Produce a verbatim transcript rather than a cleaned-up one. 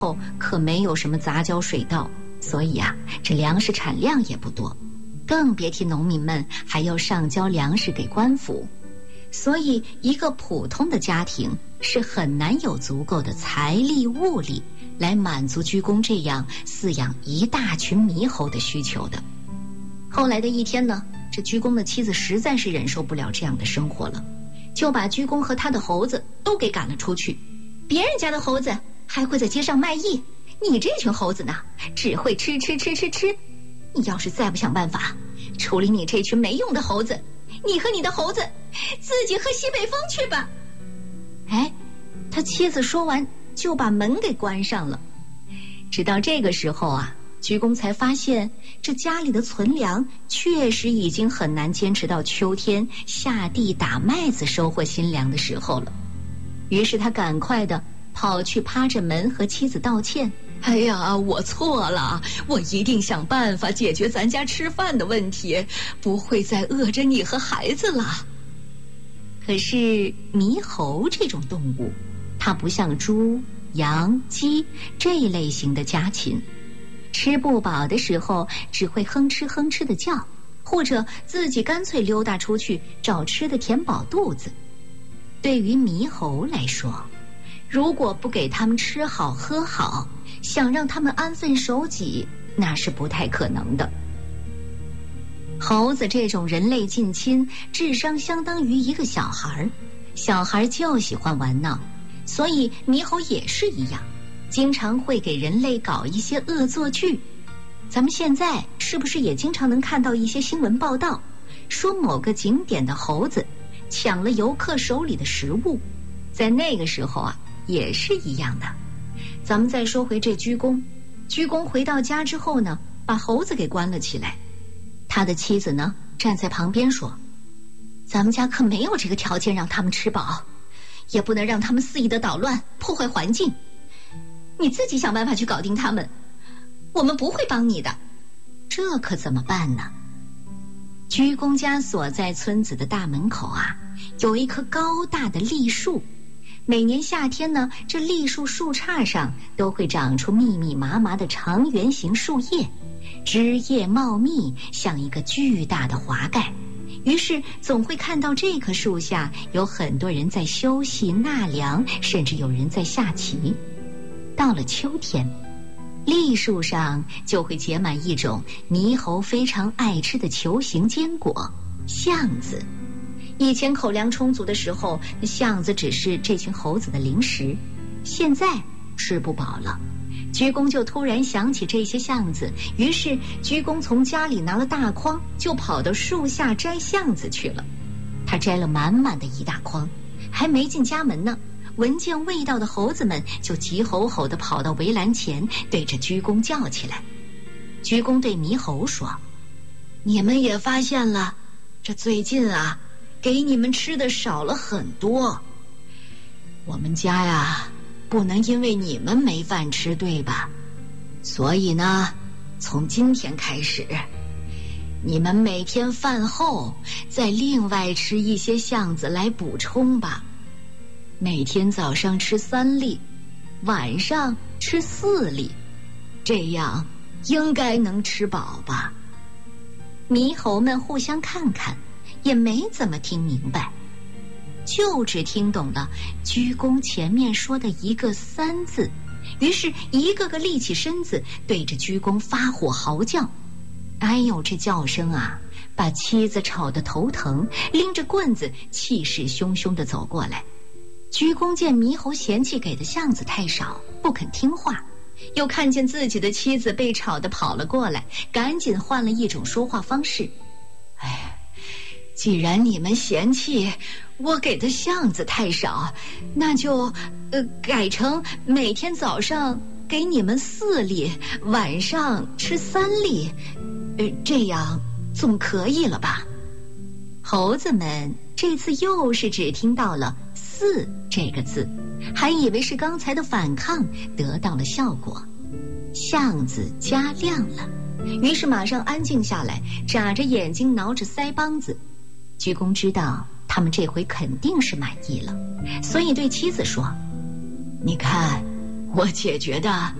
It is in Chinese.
后可没有什么杂交水稻，所以啊，这粮食产量也不多，更别提农民们还要上交粮食给官府。所以一个普通的家庭是很难有足够的财力物力来满足居公这样饲养一大群猕猴的需求的。后来的一天呢，这居公的妻子实在是忍受不了这样的生活了，就把居公和他的猴子都给赶了出去。别人家的猴子还会在街上卖艺，你这群猴子呢，只会吃吃吃吃吃。你要是再不想办法处理你这群没用的猴子，你和你的猴子自己喝西北风去吧。哎，他妻子说完就把门给关上了。直到这个时候啊，居公才发现这家里的存粮确实已经很难坚持到秋天下地打麦子收获新粮的时候了。于是他赶快的跑去趴着门和妻子道歉。哎呀，我错了，我一定想办法解决咱家吃饭的问题，不会再饿着你和孩子了。可是猕猴这种动物，它不像猪、羊、鸡这一类型的家禽，吃不饱的时候只会哼哧哼哧的叫，或者自己干脆溜达出去找吃的填饱肚子。对于猕猴来说，如果不给他们吃好喝好，想让他们安分守己，那是不太可能的。猴子这种人类近亲，智商相当于一个小孩，小孩就喜欢玩闹，所以猕猴也是一样，经常会给人类搞一些恶作剧。咱们现在是不是也经常能看到一些新闻报道，说某个景点的猴子抢了游客手里的食物？在那个时候啊，也是一样的。咱们再说回这居公，居公回到家之后呢，把猴子给关了起来。他的妻子呢，站在旁边说：咱们家可没有这个条件让他们吃饱，也不能让他们肆意的捣乱破坏环境，你自己想办法去搞定他们，我们不会帮你的。这可怎么办呢？居公家所在村子的大门口啊，有一棵高大的栗树。每年夏天呢，这栗树树杈上都会长出密密麻麻的长圆形树叶，枝叶茂密，像一个巨大的华盖。于是总会看到这棵树下有很多人在休息纳凉，甚至有人在下棋。到了秋天，栗树上就会结满一种猕猴非常爱吃的球形坚果——橡子。以前口粮充足的时候，橡子只是这群猴子的零食，现在吃不饱了，居公就突然想起这些橡子，于是居公从家里拿了大筐，就跑到树下摘橡子去了。他摘了满满的一大筐，还没进家门呢，闻见味道的猴子们就急吼吼地跑到围栏前，对着居公叫起来。居公对猕猴说：你们也发现了，这最近啊，给你们吃的少了很多。我们家呀，不能因为你们没饭吃，对吧？所以呢，从今天开始，你们每天饭后再另外吃一些橡子来补充吧。每天早上吃三粒，晚上吃四粒，这样应该能吃饱吧？猕猴们互相看看，也没怎么听明白，就只听懂了居公前面说的一个三字，于是一个个立起身子，对着居公发火嚎叫。哎呦，这叫声啊，把妻子吵得头疼，拎着棍子气势汹汹地走过来。居公见猕猴嫌弃给的橡子太少，不肯听话，又看见自己的妻子被吵得跑了过来，赶紧换了一种说话方式。哎，既然你们嫌弃我给的橡子太少，那就呃改成每天早上给你们四粒，晚上吃三粒，呃这样总可以了吧？猴子们这次又是只听到了四这个字，还以为是刚才的反抗得到了效果，橡子加亮了，于是马上安静下来，眨着眼睛挠着腮帮子。居公知道他们这回肯定是满意了，所以对妻子说：你看， 我解决的